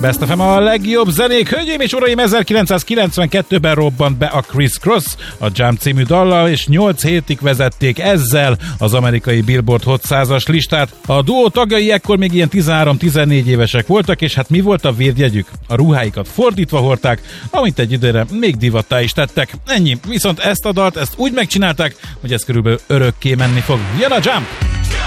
Best FM a legjobb zenék. Hölgyeim és uraim, 1992-ben robbant be a Criss Cross a Jump című dallal, és 8 hétig vezették ezzel az amerikai Billboard Hot 100-as listát. A duó tagjai ekkor még ilyen 13-14 évesek voltak, és hát mi volt a védjegyük? A ruháikat fordítva hordták, amit egy időre még divattá is tettek. Ennyi. Viszont ezt a dalt, ezt úgy megcsinálták, hogy ez körülbelül örökké menni fog. Jön a Jump!